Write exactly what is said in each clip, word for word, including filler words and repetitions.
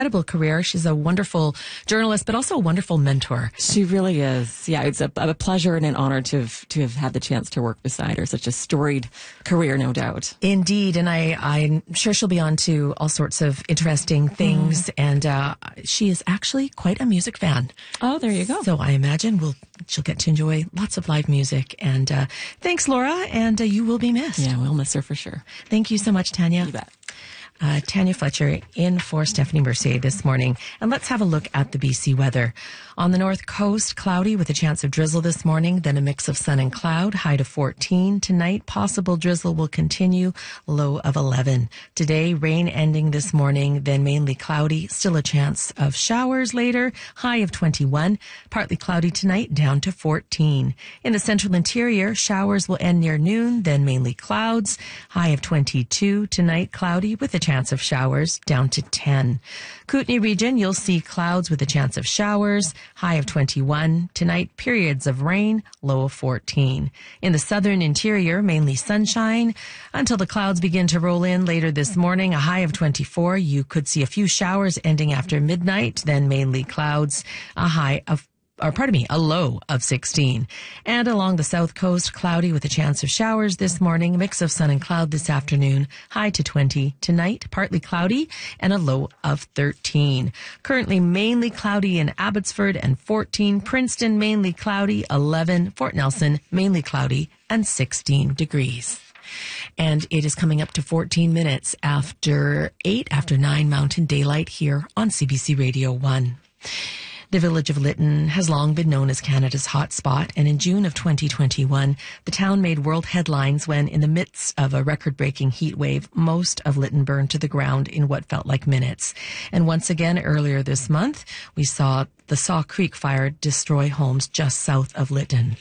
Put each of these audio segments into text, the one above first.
incredible career. She's a wonderful journalist, but also a wonderful mentor. She really is. Yeah, it's a, a pleasure and an honor to have, to have had the chance to work beside her. Such a storied career, no doubt. Indeed. And I, I'm sure she'll be on to all sorts of interesting things. Mm. And uh, she is actually quite a music fan. Oh, there you go. So I imagine we'll she'll get to enjoy lots of live music. And uh, thanks, Laura. And uh, you will be missed. Yeah, we'll miss her for sure. Thank you so much, Tanya. You bet. Uh, Tanya Fletcher in for Stephanie Mercier this morning. And let's have a look at the B C weather. On the north coast, cloudy with a chance of drizzle this morning, then a mix of sun and cloud, high to fourteen. Tonight, possible drizzle will continue, low of eleven. Today, rain ending this morning, then mainly cloudy, still a chance of showers later, high of twenty-one. Partly cloudy tonight, down to fourteen. In the central interior, showers will end near noon, then mainly clouds, high of twenty-two. Tonight, cloudy with a chance of showers, down to ten. Kootenay region, you'll see clouds with a chance of showers, high of twenty-one. Tonight, periods of rain, low of fourteen. In the southern interior, mainly sunshine until the clouds begin to roll in later this morning, a high of twenty-four. You could see a few showers ending after midnight, then mainly clouds, a high of or pardon me, a low of sixteen. And along the south coast, cloudy with a chance of showers this morning, mix of sun and cloud this afternoon, high to twenty. Tonight, partly cloudy and a low of thirteen. Currently mainly cloudy in Abbotsford and fourteen. Princeton, mainly cloudy, eleven. Fort Nelson, mainly cloudy and sixteen degrees. And it is coming up to fourteen minutes after eight, after nine Mountain Daylight here on C B C Radio one. The village of Lytton has long been known as Canada's hot spot, and in June of twenty twenty-one, the town made world headlines when, in the midst of a record-breaking heat wave, most of Lytton burned to the ground in what felt like minutes. And once again, earlier this month, we saw the Saw Creek fire destroy homes just south of Lytton.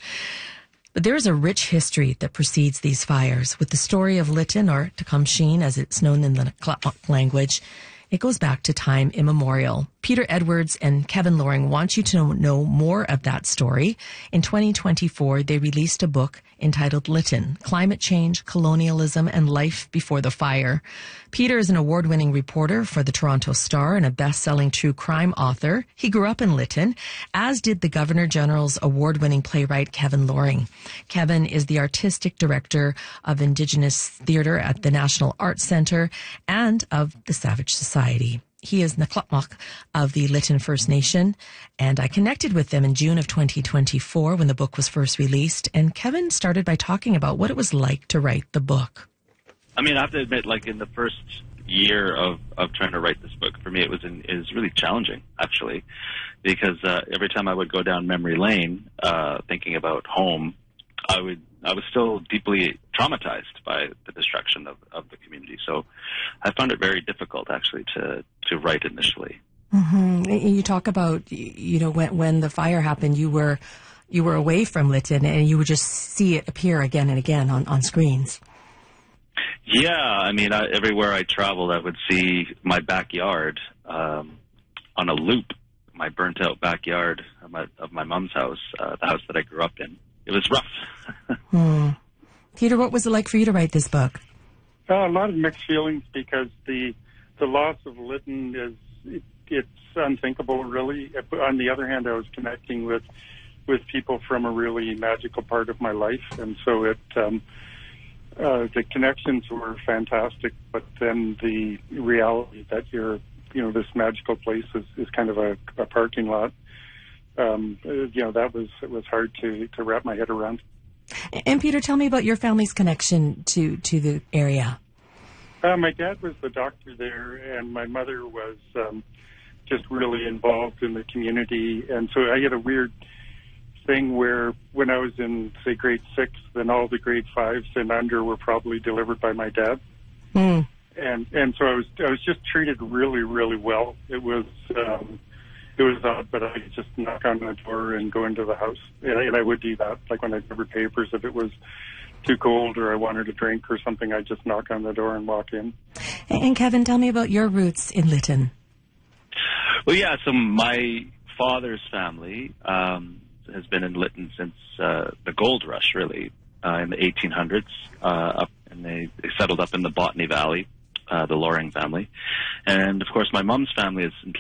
But there is a rich history that precedes these fires, with the story of Lytton, or Tecumseh as it's known in the Nlaka'pamux language. It goes back to time immemorial. Peter Edwards and Kevin Loring want you to know more of that story. In twenty twenty-four, they released a book entitled Lytton, Climate Change, Colonialism, and Life Before the Fire. Peter is an award-winning reporter for the Toronto Star and a best-selling true crime author. He grew up in Lytton, as did the Governor-General's award-winning playwright Kevin Loring. Kevin is the artistic director of Indigenous Theatre at the National Arts Centre and of the Savage Society. He is Nlaka'pamux of the Lytton First Nation, and I connected with them in June of twenty twenty-four when the book was first released, and Kevin started by talking about what it was like to write the book. I mean, I have to admit, like, in the first year of, of trying to write this book, for me it was in, it was really challenging, actually, because uh, every time I would go down memory lane uh, thinking about home, I would I was still deeply traumatized by the destruction of, of the community. So I found it very difficult, actually, to, to write initially. Mm-hmm. You talk about, you know, when, when the fire happened, you were you were away from Lytton and you would just see it appear again and again on, on screens. Yeah, I mean, I, everywhere I traveled, I would see my backyard um, on a loop, my burnt-out backyard of my, of my mom's house, uh, the house that I grew up in. It was rough. hmm. Peter, what was it like for you to write this book? Uh, a lot of mixed feelings because the the loss of Lytton is it, it's unthinkable, really. On the other hand, I was connecting with with people from a really magical part of my life, and so it um, uh, the connections were fantastic. But then the reality that you're you know this magical place is, is kind of a, a parking lot. Um, you know, that was it was hard to, to wrap my head around. And Peter, tell me about your family's connection to, to the area. Uh, my dad was the doctor there, and my mother was um, just really involved in the community. And so I had a weird thing where when I was in, say, grade six, then all the grade fives and under were probably delivered by my dad. Mm. And and so I was I was just treated really, really well. It was... Um, It was odd, but I could just knock on the door and go into the house. And I, and I would do that, like when I covered papers, if it was too cold or I wanted a drink or something, I'd just knock on the door and walk in. And Kevin, tell me about your roots in Lytton. Well, yeah, so my father's family um, has been in Lytton since uh, the gold rush, really, uh, in the eighteen hundreds, uh, up, and they, they settled up in the Botany Valley. uh, the Loring family. And of course, my mom's family is